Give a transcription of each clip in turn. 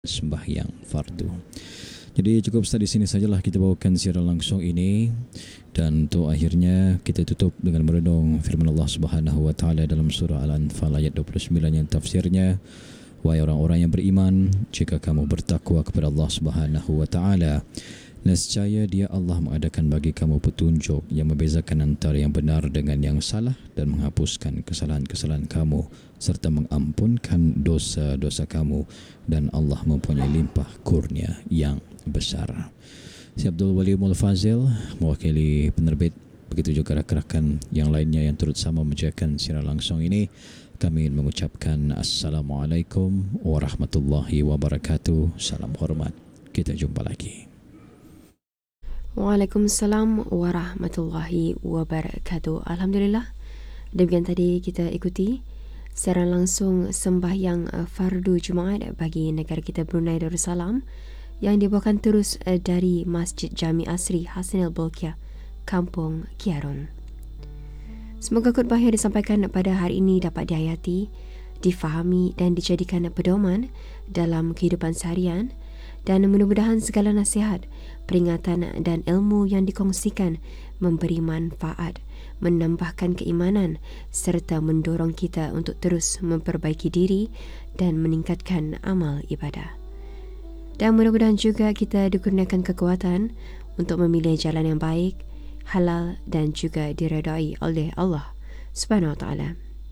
sembahyang fardu. Jadi cukup start di sini sajalah kita bawakan siaran langsung ini, dan untuk akhirnya kita tutup dengan merenung firman Allah Subhanahu wa taala dalam surah Al-Anfal ayat 29 yang tafsirnya, wahai orang-orang yang beriman, jika kamu bertakwa kepada Allah Subhanahu wa taala, nescaya Dia Allah mengadakan bagi kamu petunjuk yang membezakan antara yang benar dengan yang salah dan menghapuskan kesalahan-kesalahan kamu serta mengampunkan dosa-dosa kamu, dan Allah mempunyai limpah kurnia yang besar. Saya Abdul Waliumul Fazil mewakili penerbit, begitu juga rakan-rakan yang lainnya yang turut sama menjayakan siaran langsung ini. Kami mengucapkan Assalamualaikum warahmatullahi wabarakatuh. Salam hormat. Kita jumpa lagi. Waalaikumsalam warahmatullahi wabarakatuh. Alhamdulillah, demikian tadi kita ikuti siaran langsung sembahyang fardu Jumaat bagi negara kita Brunei Darussalam yang dibawakan terus dari Masjid Jami Asri Hasanil Bolkiah, Kampung Kiarun. Semoga khutbah yang disampaikan pada hari ini dapat dihayati, difahami dan dijadikan pedoman dalam kehidupan seharian, dan mudah-mudahan segala nasihat, peringatan dan ilmu yang dikongsikan memberi manfaat, menambahkan keimanan serta mendorong kita untuk terus memperbaiki diri dan meningkatkan amal ibadah. Dan mudah-mudahan juga kita dikurniakan kekuatan untuk memilih jalan yang baik, halal dan juga diredai oleh Allah Subhanahu wa taala.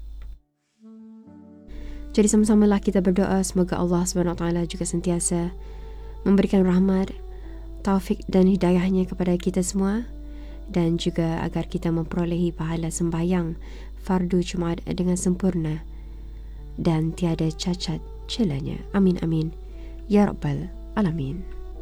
Jadi sama-samalah kita berdoa semoga Allah Subhanahu wa taala juga sentiasa memberikan rahmat, taufik dan hidayahnya kepada kita semua, dan juga agar kita memperolehi pahala sembahyang fardu Jumaat dengan sempurna dan tiada cacat celanya. Amin amin ya rabbal alamin.